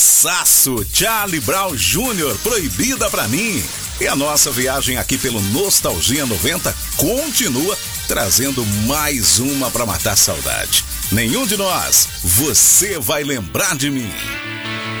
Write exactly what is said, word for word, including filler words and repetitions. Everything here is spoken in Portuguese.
Saço, Charlie Brown Júnior, Proibida Pra Mim. E a nossa viagem aqui pelo Nostalgia noventa continua trazendo mais uma pra matar saudade. Nenhum de nós, você vai lembrar de mim.